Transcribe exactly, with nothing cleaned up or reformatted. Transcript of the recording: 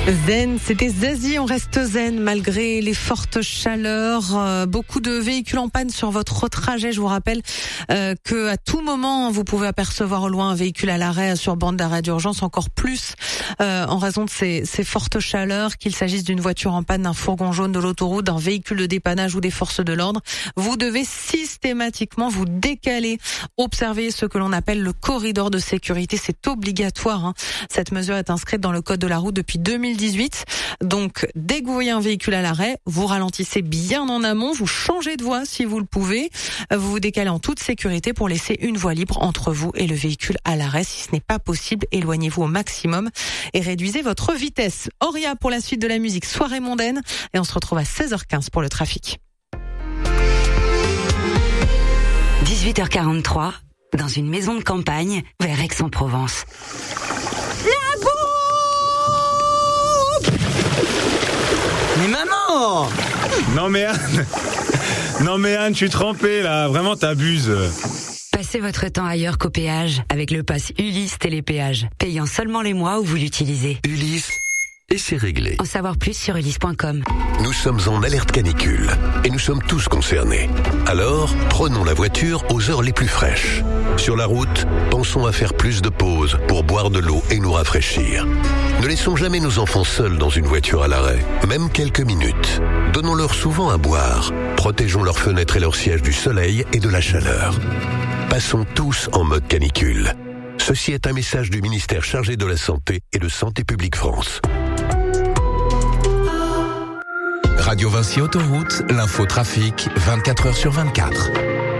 Zen, c'était Zazie, on reste zen malgré les fortes chaleurs. Euh, beaucoup de véhicules en panne sur votre trajet. Je vous rappelle euh, que à tout moment, vous pouvez apercevoir au loin un véhicule à l'arrêt sur bande d'arrêt d'urgence, encore plus euh, en raison de ces, ces fortes chaleurs, qu'il s'agisse d'une voiture en panne, d'un fourgon jaune de l'autoroute, d'un véhicule de dépannage ou des forces de l'ordre. Vous devez systématiquement vous décaler, observer ce que l'on appelle le corridor de sécurité. C'est obligatoire, hein. Cette mesure est inscrite dans le code de la route depuis deux mille dix-huit. Donc, dès que vous voyez un véhicule à l'arrêt, vous ralentissez bien en amont, vous changez de voie si vous le pouvez, vous vous décalez en toute sécurité pour laisser une voie libre entre vous et le véhicule à l'arrêt. Si ce n'est pas possible, éloignez-vous au maximum et réduisez votre vitesse. Auria pour la suite de la musique, soirée mondaine, et on se retrouve à seize heures quinze pour le trafic. dix-huit heures quarante-trois, dans une maison de campagne vers Aix-en-Provence. La boue! Mais maman! Non mais Anne, non mais Anne, je suis trempé là, vraiment t'abuses. Passez votre temps ailleurs qu'au péage avec le pass Ulysse Télépéage, payant seulement les mois où vous l'utilisez. Ulysse, et c'est réglé. En savoir plus sur ulysse point com. Nous sommes en alerte canicule et nous sommes tous concernés. Alors, prenons la voiture aux heures les plus fraîches. Sur la route, pensons à faire plus de pauses pour boire de l'eau et nous rafraîchir. Ne laissons jamais nos enfants seuls dans une voiture à l'arrêt, même quelques minutes. Donnons-leur souvent à boire. Protégeons leurs fenêtres et leurs sièges du soleil et de la chaleur. Passons tous en mode canicule. Ceci est un message du ministère chargé de la Santé et de Santé publique France. Radio Vinci Autoroute, l'info trafic vingt-quatre heures sur vingt-quatre.